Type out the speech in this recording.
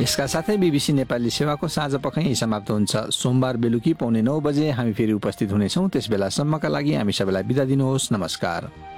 यसका साथै BBC नेपाली सेवाको साँझ पख यही समाप्त हुन्छ। सोमबार बेलुकी 8:45 बजे हामी फेरि उपस्थित हुनेछौँ। त्यस बेलासम्मका लागि हामी सबैलाई बिदा दिनुहोस्। नमस्कार।